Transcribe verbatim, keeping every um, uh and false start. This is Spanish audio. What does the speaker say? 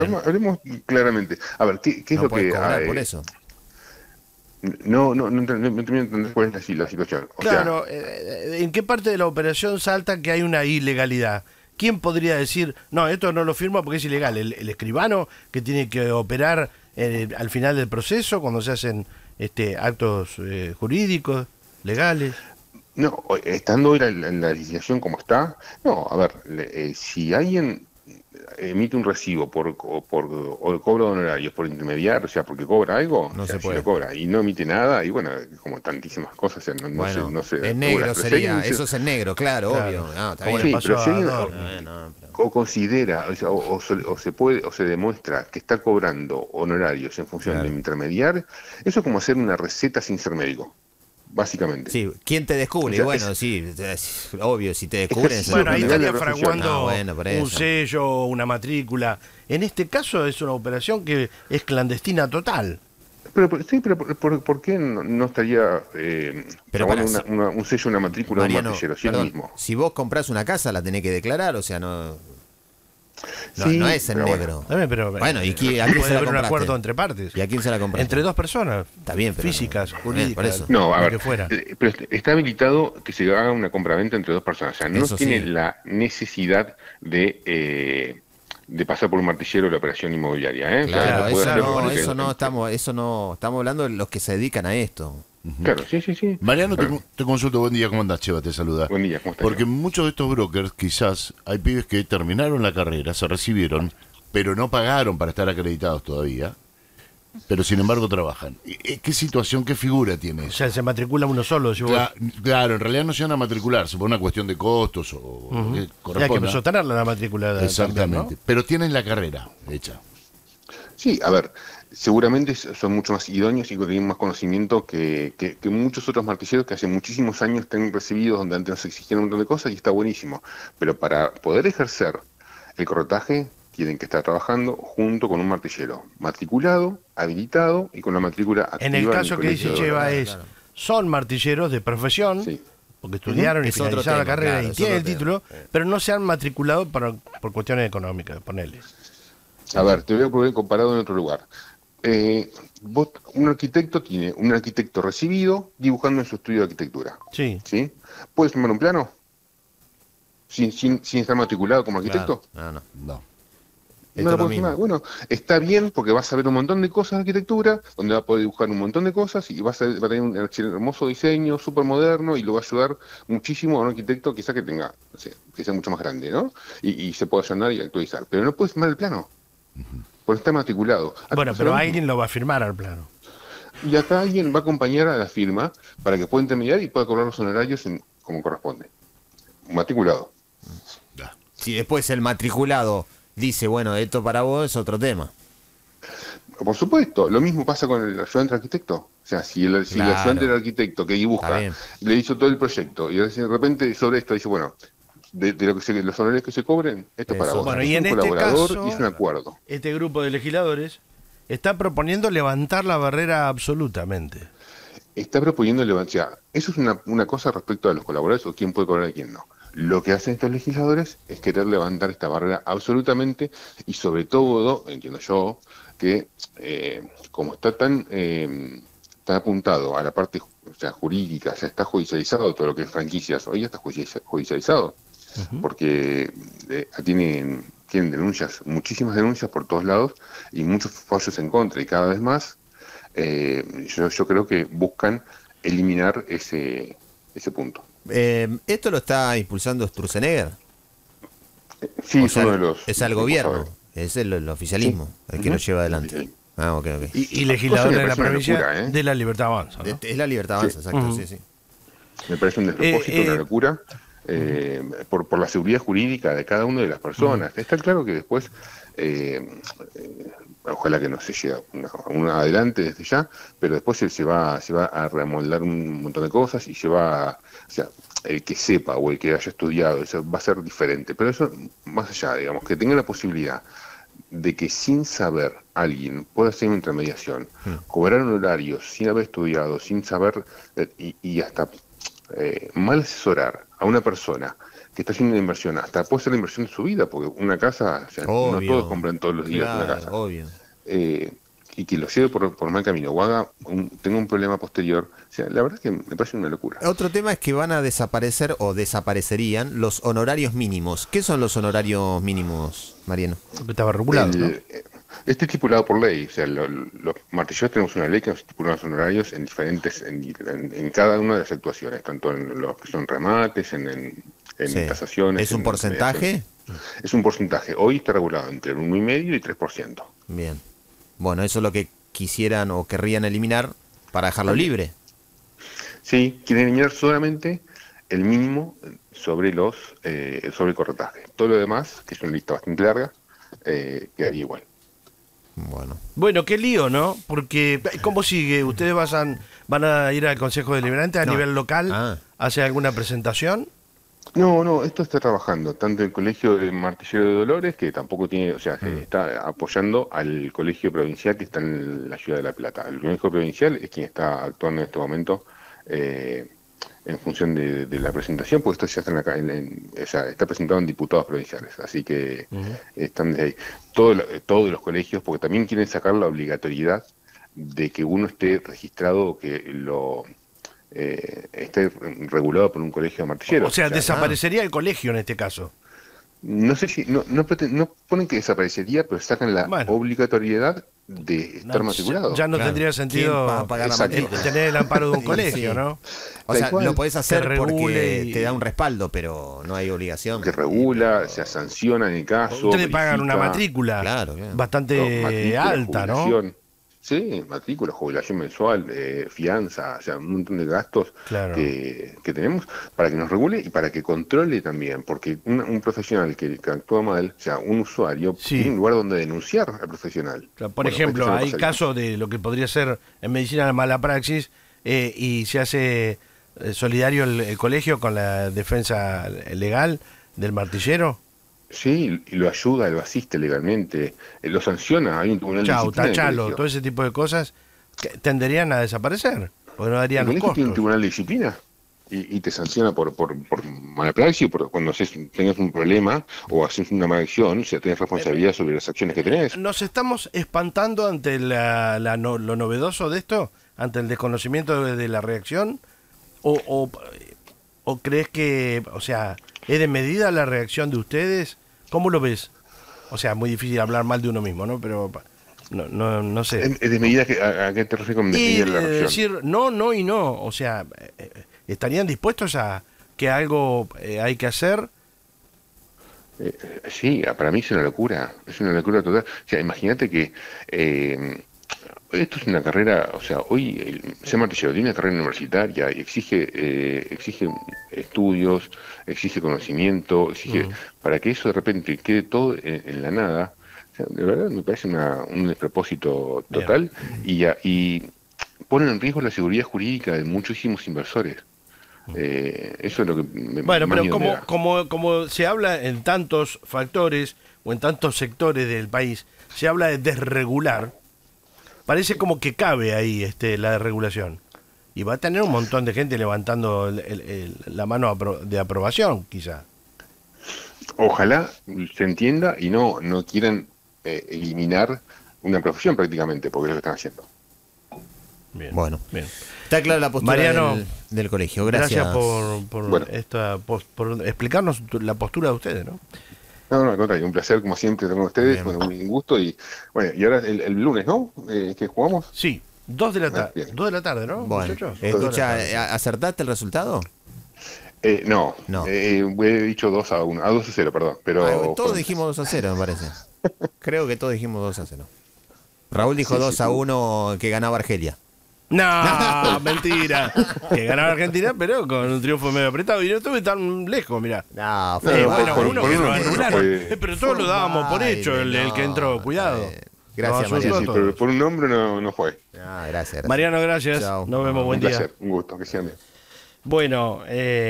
Hablemos claramente. A ver, ¿qué, qué es No lo puedes que... cobrar ah, por eh, eso. no, no, no, ent- no, no termino de entender cuál es la, la situación. O sea, Claro, eh, ¿en qué parte de la operación salta que hay una ilegalidad? ¿Quién podría decir, no, esto no lo firma porque es ilegal? ¿El, el escribano que tiene que operar eh, al final del proceso cuando se hacen este, actos eh, jurídicos, legales? no, o- estando hoy la, la, la legislación como está, no, a ver, le- eh, si alguien emite un recibo por, co- por o el cobro de honorarios por intermediar, o sea, porque cobra algo, o No sea, se si lo puede. cobra y no emite nada, y bueno, como tantísimas cosas, o sea, no, no se, Bueno, no se en regula. negro Pero si alguien sería, dice- eso es en negro, claro, Claro. obvio. No, está Como bien. le sí, pasó pero si a alguien Adorno. No, no, pero- o considera, o, sea, o- o se, o se puede, o se demuestra que está cobrando honorarios en función Claro. de intermediar, eso es como hacer una receta sin ser médico, básicamente. Sí, ¿quién te descubre? O sea, bueno, es- sí, es obvio, si te descubren... Es se Bueno, ahí descubren. Dale, estaría reflexión. fraguando No, bueno, por un eso. sello, una matrícula. En este caso es una operación que es clandestina total. Pero, pero- sí, pero ¿por, por- por qué no, no estaría eh, Pero pagando para- una- una- un sello, una matrícula de un Mariano, martillero? Si es lo perdón, mismo. si vos comprás una casa la tenés que declarar, o sea, no, no, Sí, no es en pero bueno. negro. Está bien, pero Bueno, ¿y qui- a puede quién se la haber un compraste? acuerdo entre partes. ¿Y a quién se la compraste? Entre dos personas. Está bien, pero físicas, no- jurídicas. por eso. No, a lo ver, que fuera. eh, pero está habilitado que se haga una compraventa entre dos personas. O sea, no Eso tiene sí. la necesidad de, eh, de pasar por un martillero de la operación inmobiliaria. ¿eh? O sea, Claro, lo puede eso hacer, me no, parece eso que- no estamos, eso no, estamos hablando de los que se dedican a esto. Claro, sí, sí, sí. Mariano, te, Pero- te consulto, buen día, ¿cómo andás, Cheva? Te saluda. Buen día, ¿cómo estás? Porque muchos de estos brokers, quizás, hay pibes que terminaron la carrera, se recibieron, pero no pagaron para estar acreditados todavía, pero sin embargo trabajan. ¿Y- y ¿Qué situación, qué figura tiene O eso? sea, se matricula uno solo. Si vos- Cla- claro, en realidad no se van a matricularse por una cuestión de costos o lo que Y hay que corresponda. sostenerla la matrícula. Exactamente, también, pero tienen la carrera hecha. Sí, a ver, seguramente son mucho más idóneos y tienen más conocimiento que, que- que muchos otros martilleros que hace muchísimos años están recibidos donde antes nos exigían un montón de cosas y está buenísimo. Pero para poder ejercer el corretaje tienen que estar trabajando junto con un martillero matriculado, habilitado y con la matrícula activa. ¿no? En el caso que dice colegio de- Cheva claro, es, claro. son martilleros de profesión, Sí. porque estudiaron y Es otro finalizaron la tema, carrera claro, y es tienen el otro título, pero no se han matriculado para, por cuestiones económicas, ponele. A ver, te voy a poner comparado en otro lugar. Eh, vos- un arquitecto tiene un arquitecto recibido dibujando en su estudio de arquitectura. Sí. ¿Sí? ¿Puedes tomar un plano? Sin, sin, sin estar matriculado como arquitecto. Claro, no, no. No. Esto No es lo lo puedo mismo. firmar. Bueno, está bien porque vas a ver un montón de cosas de arquitectura, donde va a poder dibujar un montón de cosas y vas a, va a tener un hermoso diseño, súper moderno y lo va a ayudar muchísimo a un arquitecto quizá que tenga, no sé, que sea mucho más grande, ¿no? Y, y se pueda allanar y actualizar. Pero no puedes firmar el plano, porque está matriculado. Acá Bueno, pasa pero lo mismo. alguien lo va a firmar al plano. Y acá alguien va a acompañar a la firma para que pueda intermediar y pueda cobrar los honorarios en- como corresponde. Matriculado. Ya. Si después el matriculado dice, bueno, esto para vos es otro tema. Por supuesto, lo mismo pasa con el ayudante arquitecto. O sea, si el, si el Claro. ayudante del arquitecto que Está dibuja bien. le hizo todo el proyecto y de repente sobre esto dice, bueno, de, de lo que se, los honorarios que se cobren, esto es para Eso. vos. Bueno, Es y en un este colaborador caso- y es un acuerdo. Este grupo de legisladores está proponiendo levantar la barrera absolutamente. Está proponiendo levantar. O sea, eso es una, una cosa respecto a los colaboradores o quién puede cobrar y quién no. Lo que hacen estos legisladores es querer levantar esta barrera absolutamente y sobre todo, entiendo yo, que eh, como está tan, eh, tan apuntado a la parte ju- o sea, jurídica, ya está judicializado todo lo que es franquicias, hoy ya está judici- judicializado, porque eh, tienen, tienen denuncias, muchísimas denuncias por todos lados y muchos fallos en contra y cada vez más, eh, yo, yo creo que buscan eliminar ese, ese punto. Eh, ¿Esto lo está impulsando Sturzenegger? Sí, O es sea, uno de los... es al gobierno, es el, el oficialismo el que Ujú. lo lleva adelante. Sí. Ah, ok, ok. Y, y legisladores de la parece una provincia locura, ¿eh? de la Libertad Avanza, ¿no? Es la libertad avanza, exacto, Ujú. sí, sí. Me parece un despropósito, Eh, eh, una locura, eh, por, por la seguridad jurídica de cada una de las personas. Está claro que después, eh, eh, ojalá que no se llegue a una, a una adelante desde ya, pero después se, se va se va a remoldar un montón de cosas y se va, a- o sea, el que sepa o el que haya estudiado, eso va a ser diferente. Pero eso, más allá, digamos, que tenga la posibilidad de que sin saber alguien pueda hacer una intermediación, cobrar honorarios sin haber estudiado, sin saber eh, y, y hasta eh, mal asesorar a una persona que está haciendo una inversión, hasta puede ser la inversión de su vida, porque una casa, o sea, no Obvio. todos compran todos los días una Claro, casa. obvio. Eh, y que lo lleve por, por mal camino o haga un, tenga un problema posterior, o sea, la verdad es que me parece una locura. Otro tema es que van a desaparecer o desaparecerían los honorarios mínimos. ¿Qué son los honorarios mínimos, Mariano? Porque estaba regulado, El- ¿no? eh, Este estipulado por ley, o sea, lo- los martilleros tenemos una ley que nos estipula los honorarios en diferentes, en, en- en cada una de las actuaciones, tanto en los que son remates, en, en, en Sí. tasaciones. ¿Es un en porcentaje? mediación. Es un porcentaje. Hoy está regulado entre el uno coma cinco y tres por ciento. Bien. Bueno, eso es lo que quisieran o querrían eliminar para dejarlo libre. Sí, quieren eliminar solamente el mínimo sobre los eh, sobre el corretaje. Todo lo demás, que es una lista bastante larga, eh, quedaría igual. Bueno. Bueno, qué lío, ¿no? Porque, ¿cómo sigue? ¿Ustedes van, van a ir al Consejo Deliberante a No. nivel local? Ah. ¿Hace alguna presentación? No, no, esto está trabajando, tanto el Colegio de Martillero de Dolores, que tampoco tiene, o sea, Mm. se está apoyando al Colegio Provincial que está en la ciudad de La Plata. El Colegio Provincial es quien está actuando en este momento eh, en función de, de la presentación, porque esto ya está, en la, ca- en- en- o sea, está presentado en diputados provinciales, así que están desde ahí. Todo lo- todos los colegios, porque también quieren sacar la obligatoriedad de que uno esté registrado o que lo eh, esté regulado por un colegio de martilleros. O sea, desaparecería el colegio en este caso. No sé si, no, no, preten- no ponen que desaparecería, pero sacan la Bueno. obligatoriedad de estar No, matriculado. Ya no Claro. tendría sentido ¿Quién va a pagar la Exacto. el- matrícula? tener el amparo de un Sí, colegio, sí. ¿no? O Tal sea, cual. lo podés hacer Que regule porque y- te da un respaldo, pero no hay obligación. Que regula, Pero- se sanciona en el caso. Ustedes pagan una verifica, matrícula Claro, claro. bastante no, matrícula, alta, ¿no? jubilación. Sí, matrícula, jubilación mensual, eh, fianza, o sea, un montón de gastos Claro. que, que tenemos para que nos regule y para que controle también, porque un, un profesional que, que actúa mal, o sea, un usuario, Sí. tiene un lugar donde denunciar al profesional. O sea, por Bueno, ejemplo, esto se lo hay pasaría. casos de lo que podría ser en medicina de mala praxis eh, y se hace eh, solidario el, el colegio con la defensa legal del martillero. Sí, y lo ayuda, lo asiste legalmente, eh, lo sanciona, hay un tribunal de Chau, disciplina en el tachalo, colegio. todo ese tipo de cosas que tenderían a desaparecer, porque no darían El los colegio tiene un costos. tribunal de disciplina y, y te sanciona por, por, por mala praxis, por cuando haces, tengas un problema o haces una mala acción, o sea, tenés responsabilidad sobre las acciones que tenés. ¿Nos estamos espantando ante la, la no- lo novedoso de esto? ¿Ante el desconocimiento de, de la reacción? ¿O, o, o crees que, o sea, es de medida la reacción de ustedes? ¿Cómo lo ves? O sea, muy difícil hablar mal de uno mismo, ¿no? Pero no, no, no sé. Es, es de medida que, a, a qué te refieres con Y medida de la eh, reacción. decir no, no y no. O sea, eh, eh, ¿estarían dispuestos a que algo eh, hay que hacer? Eh, eh, sí, ah, para mí es una locura, es una locura total. O sea, imagínate que eh, esto es una carrera, o sea, hoy el ser martillero tiene una carrera universitaria y exige eh, exige estudios, exige conocimiento, exige para que eso de repente quede todo en, en la nada. O sea, de verdad me parece una, un despropósito total y, a- y ponen en riesgo la seguridad jurídica de muchísimos inversores. Eh, eso es lo que me, Bueno, más pero miedo me como, da. como, como se habla en tantos factores o en tantos sectores del país, se habla de desregular, parece como que cabe ahí este la desregulación. Y va a tener un montón de gente levantando el- el- el- la mano apro- de aprobación, quizá. Ojalá se entienda y no, no quieran eh, eliminar una profesión prácticamente, porque es lo que están haciendo. Bien. Bueno. Bien. Está clara la postura Mariano, del, del colegio. Gracias. Gracias por, por, Bueno. esta, pos- por explicarnos tu- la postura de ustedes, ¿no? No, no, al contrario, un placer como siempre estar con ustedes, Bien. bueno, un gusto y bueno, y ahora el, el lunes, ¿no? Eh, que jugamos. Sí, dos de la Ah, tarde. bien. Dos de la tarde, ¿no? Bueno, muchachos? Dos de la escucha, tarde. eh, ¿acertaste el resultado? Eh, no, No. Eh, he dicho dos a uno, a dos a cero, perdón, pero Ah, todos fueron- dijimos dos a cero, me parece. Creo que todos dijimos dos a cero. Raúl dijo Sí, sí, dos a sí. uno que ganaba Argelia. No, mentira. Que ganaba Argentina, pero con un triunfo medio apretado. Y no estuve tan lejos, mirá. No, No, Eh, no, bueno, por- uno por que uno lo no anularon. fue- Eh, pero todos lo dábamos por hecho, el, el que entró. Cuidado. Gracias, Nos asustó sí, a sí, todos. pero por un nombre no, no fue. Ah, gracias, gracias. Mariano, gracias. Chao. Nos vemos. Un Buen día. placer, un gusto, que sean bien. Bueno, eh.